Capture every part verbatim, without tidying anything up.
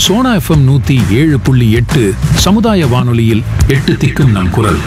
Sona FM நூத்தி ஏழு புள்ளி எட்டு சமுதாய வானொலியில் எட்டு திக்கும் நம் குரல்.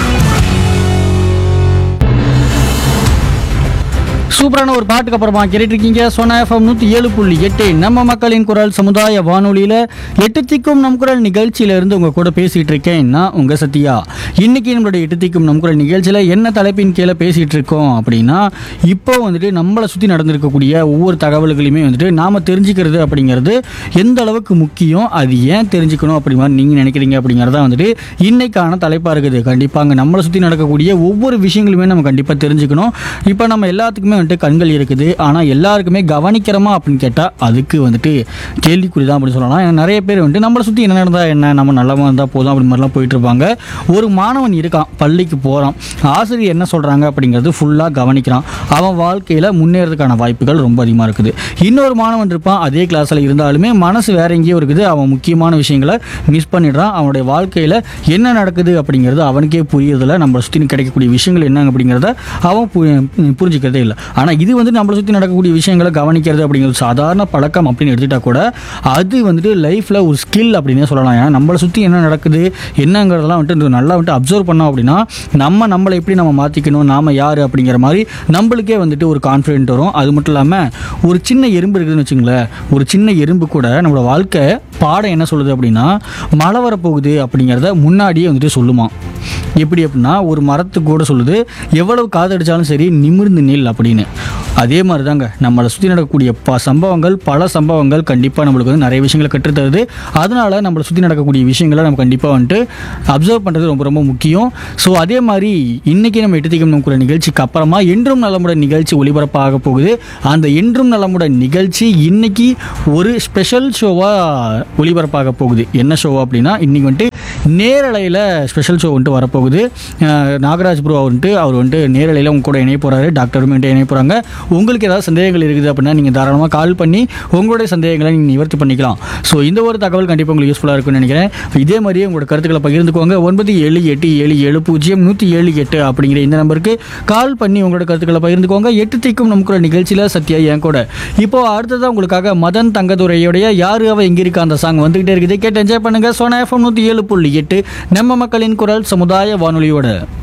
சூப்பரான ஒரு பாட்டுக்கு அப்புறமா கேட்டுட்டு இருக்கீங்க சோனா எஃப்எம் நூற்றி ஏழு புள்ளி எட்டு நம்ம மக்களின் குரல் சமுதாய வானொலியில் எட்டு திக்கும் நம் குரல் நிகழ்ச்சியில இருந்து உங்க கூட பேசிட்டு இருக்கேன் நான் உங்க சத்யா. இன்னைக்கு நம்மளுடைய எட்டு திக்கும் நம் குரல் நிகழ்ச்சியில் என்ன தலைப்பின் கீழே பேசிட்டு இருக்கோம் அப்படின்னா, இப்போ வந்துட்டு நம்மளை சுற்றி நடந்திருக்கக்கூடிய ஒவ்வொரு தகவல்களையுமே வந்துட்டு நாம தெரிஞ்சுக்கிறது அப்படிங்கிறது எந்த அளவுக்கு முக்கியம், அது ஏன் தெரிஞ்சுக்கணும் அப்படி மாதிரி நீங்க நினைக்கிறீங்க அப்படிங்கிறத வந்துட்டு இன்னைக்கான தலைப்பா இருக்குது. கண்டிப்பாங்க நம்மளை சுற்றி நடக்கக்கூடிய ஒவ்வொரு விஷயங்களுமே நம்ம கண்டிப்பாக தெரிஞ்சுக்கணும். இப்போ நம்ம எல்லாத்துக்குமே வந்துட்டு கண்கள் இருக்குது, ஆனால் எல்லாருக்குமே கவனிக்கிறோமா அப்படின்னு கேட்டால் அதுக்கு வந்துட்டு கேள்விக்குறி தான் அப்படின்னு சொல்லலாம். ஏன்னா நிறைய பேர் வந்துட்டு நம்மளை சுற்றி என்ன நடந்தால் என்ன, நம்ம நல்லவா இருந்தால் போதும் அப்படி மாதிரிலாம் போயிட்டு இருப்பாங்க. ஒரு மாணவன் இருக்கான், பள்ளிக்கு போகிறான், ஆசிரியர் என்ன சொல்கிறாங்க அப்படிங்கிறது ஃபுல்லாக கவனிக்கிறான், அவன் வாழ்க்கையில் முன்னேறதுக்கான வாய்ப்புகள் ரொம்ப அதிகமாக இருக்குது. இன்னொரு மாணவன் இருப்பான், அதே கிளாஸில் இருந்தாலுமே மனசு வேற எங்கேயோ இருக்குது, அவன் முக்கியமான விஷயங்களை மிஸ் பண்ணிடுறான். அவனுடைய வாழ்க்கையில் என்ன நடக்குது அப்படிங்கிறது அவனுக்கே புரியறதில்ல, நம்மளை சுற்றி கிடைக்கக்கூடிய விஷயங்கள் என்ன அப்படிங்கிறத அவன் புரிஞ்சுக்கிறதே இல்லை. ஆனால் இது வந்து நம்மளை சுற்றி நடக்கக்கூடிய விஷயங்களை கவனிக்கிறது அப்படிங்கிறது சாதாரண பழக்கம் அப்படின்னு எடுத்துட்டா கூட அது வந்துட்டு லைஃப்பில் ஒரு ஸ்கில் அப்படின்னே சொல்லலாம். ஏன்னா நம்மளை சுற்றி என்ன நடக்குது என்னங்கிறதெல்லாம் வந்துட்டு நல்லா வந்துட்டு அப்சர்வ் பண்ணோம் அப்படின்னா நம்ம நம்மளை எப்படி நம்ம மாற்றிக்கணும், நாம் யார் அப்படிங்கிற மாதிரி நம்மளுக்கே வந்துட்டு ஒரு கான்ஃபிடென்ட் வரும். அது மட்டும் இல்லாமல் ஒரு சின்ன எறும்பு இருக்குதுன்னு வச்சுங்களேன், ஒரு சின்ன எறும்பு கூட நம்மளோட வாழ்க்கை பாடம் என்ன சொல்லுது அப்படின்னா மழை வரப்போகுது அப்படிங்கிறத முன்னாடியே வந்துட்டு சொல்லுமா. எப்படி அப்படின்னா ஒரு மரத்துக்கு கூட சொல்லுது எவ்வளவு காதடிச்சாலும் சரி நிமிர்ந்து நில் அப்படின்னு. அதே மாதிரி தாங்க நம்மளை சுற்றி நடக்கக்கூடிய ப சம்பவங்கள் பல சம்பவங்கள் கண்டிப்பாக நம்மளுக்கு வந்து நிறைய விஷயங்களை கற்றுத்தருது. அதனால நம்மளை சுற்றி நடக்கக்கூடிய விஷயங்களை நம்ம கண்டிப்பாக வந்துட்டு அப்சர்வ் பண்ணுறது ரொம்ப ரொம்ப முக்கியம். ஸோ அதே மாதிரி இன்றைக்கி நம்ம எட்டு திக்கும் நமக்குள்ள நிகழ்ச்சிக்கு அப்புறமா என்றும் நலமுடன் நிகழ்ச்சி ஒளிபரப்பாக போகுது. அந்த என்றும் நலமுடன் நிகழ்ச்சி இன்னைக்கு ஒரு ஸ்பெஷல் ஷோவாக ஒளிபரப்பாக போகுது. என்ன ஷோ அப்படின்னா இன்றைக்கி வந்துட்டு நேரலையில் ஸ்பெஷல் ஷோ வந்துட்டு வரப்போகுது. நாகராஜ் ப்ரோ வந்துட்டு அவர் வந்துட்டு நேரலையில் உங்க கூட இணைய போகிறாரு, டாக்டரும் வந்துட்டு இணைய போகிறாங்க. உங்களுக்கு ஏதாவது சந்தேகங்கள் இருக்குது அப்படின்னா நீங்கள் தாராளமாக கால் பண்ணி உங்களுடைய சந்தேகங்களை நீங்கள் நிவர்த்தி பண்ணிக்கலாம். ஸோ இந்த ஒரு தகவல் கண்டிப்பாக உங்களுக்கு யூஸ்ஃபுல்லாக இருக்குன்னு நினைக்கிறேன். இதே மாதிரியே உங்களோட கருத்துக்களை பகிர்ந்துக்கோங்க. ஒன்பது ஏழு எட்டு ஏழு ஏழு பூஜ்ஜியம் நூற்றி ஏழு எட்டு அப்படிங்கிற இந்த நம்பருக்கு கால் பண்ணி உங்களோட கருத்துக்களை பகிர்ந்துக்கோங்க. எட்டு திக்கும் நமக்குள்ள நிகழ்ச்சியில் சத்யா என் கூட. இப்போ அடுத்ததான் உங்களுக்காக மதன் தங்கதுரையுடைய யாரு அவ எங்க இருக்கா அந்த சாங் வந்துகிட்டே இருக்குது. கேட்டு என்ஜாய் பண்ணுங்க. சோனா எஃப்எம் நூற்றி ஏழு புள்ளி எட்டு நம்ம மக்களின் குரல் சமுதாய வானொலியோட.